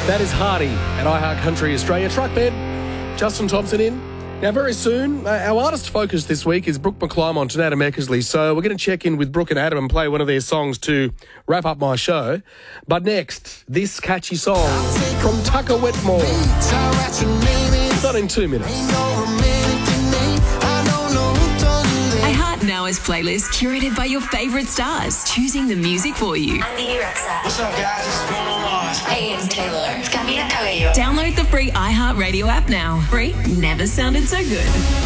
That is Hardy at iHeart Country Australia. Truck bed, Justin Thompson in. Now, very soon, our artist focus this week is Brooke McClymont and Adam Eckersley. So we're going to check in with Brooke and Adam and play one of their songs to wrap up my show. But next, this catchy song from Tucker Wetmore. Not in 2 minutes. iHeart Now is playlist curated by your favourite stars, choosing the music for you. I'm Vivi Rexa. What's up, guys? What's going on? Hey, it's Taylor. It's Camila Cabello. Download the free iHeart Radio app now. Free never sounded so good.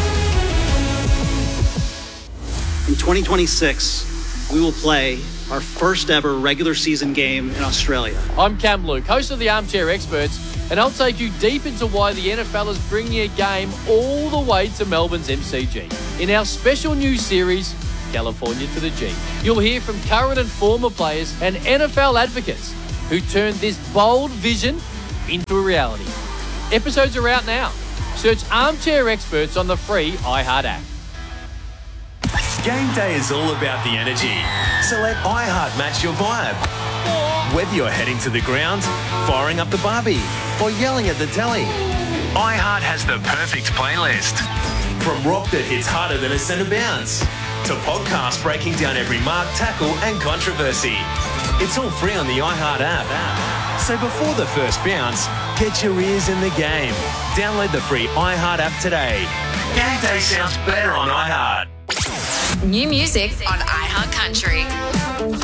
In 2026, we will play our first ever regular season game in Australia. I'm Cam Luke, host of the Armchair Experts, and I'll take you deep into why the NFL is bringing a game all the way to Melbourne's MCG. In our special new series, California to the G, you'll hear from current and former players and NFL advocates who turned this bold vision into a reality. Episodes are out now. Search Armchair Experts on the free iHeart app. Game day is all about the energy, so let iHeart match your vibe. Whether you're heading to the ground, firing up the barbie, or yelling at the telly, iHeart has the perfect playlist. From rock that hits harder than a centre bounce, to podcasts breaking down every mark, tackle and controversy. It's all free on the iHeart app. So before the first bounce, get your ears in the game. Download the free iHeart app today. Game day sounds better on iHeart. New music on iHeart Country.